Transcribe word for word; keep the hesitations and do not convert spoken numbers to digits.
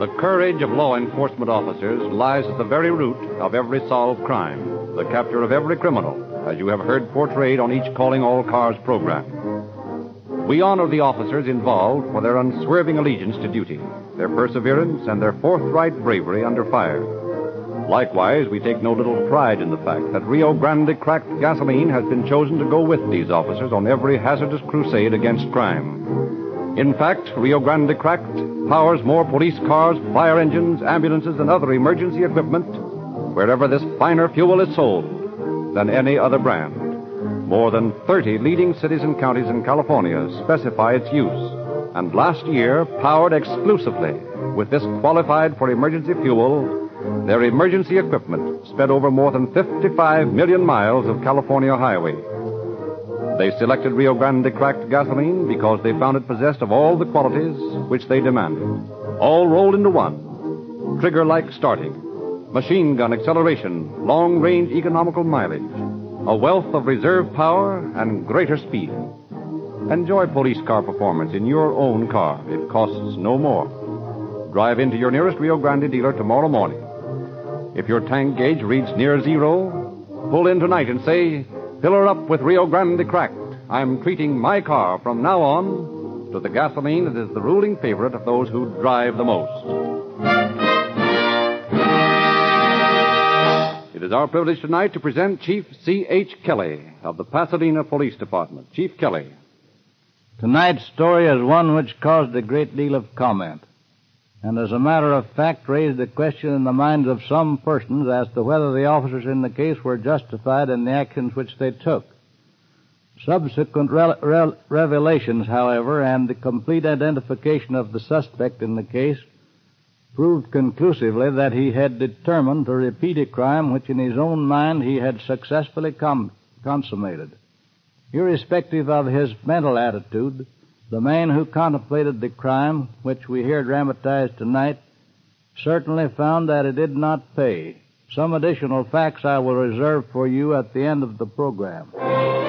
The courage of law enforcement officers lies at the very root of every solved crime, the capture of every criminal, as you have heard portrayed on each Calling All Cars program. We honor the officers involved for their unswerving allegiance to duty, their perseverance, and their forthright bravery under fire. Likewise, we take no little pride in the fact that Rio Grande cracked gasoline has been chosen to go with these officers on every hazardous crusade against crime. In fact, Rio Grande cracked powers more police cars, fire engines, ambulances, and other emergency equipment wherever this finer fuel is sold than any other brand. More than thirty leading cities and counties in California specify its use, and last year powered exclusively with this qualified for emergency fuel. Their emergency equipment sped over more than fifty-five million miles of California highway. They selected Rio Grande cracked gasoline because they found it possessed of all the qualities which they demanded, all rolled into one. Trigger-like starting, machine gun acceleration, long-range economical mileage, a wealth of reserve power, and greater speed. Enjoy police car performance in your own car. It costs no more. Drive into your nearest Rio Grande dealer tomorrow morning. If your tank gauge reads near zero, pull in tonight and say, "Fill her up with Rio Grande cracked. I'm treating my car from now on to the gasoline that is the ruling favorite of those who drive the most." It is our privilege tonight to present Chief C H. Kelly of the Pasadena Police Department. Chief Kelly. Tonight's story is one which caused a great deal of comment, and as a matter of fact raised a question in the minds of some persons as to whether the officers in the case were justified in the actions which they took. Subsequent re- re- revelations, however, and the complete identification of the suspect in the case proved conclusively that he had determined to repeat a crime which in his own mind he had successfully com- consummated. Irrespective of his mental attitude, the man who contemplated the crime, which we hear dramatized tonight, certainly found that it did not pay. Some additional facts I will reserve for you at the end of the program.